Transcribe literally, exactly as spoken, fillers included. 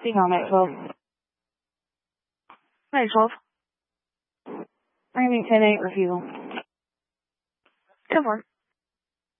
Hang on, Night twelve. Night twelve. Bring me ten eight refusal. ten four.